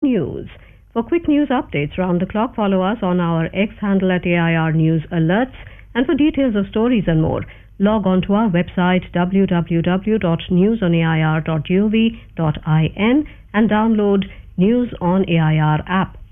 news. For quick news updates round the clock, follow us on our X handle at AIR News Alerts. And for details of stories and more, log on to our website www.newsonair.gov.in and download News on AIR app.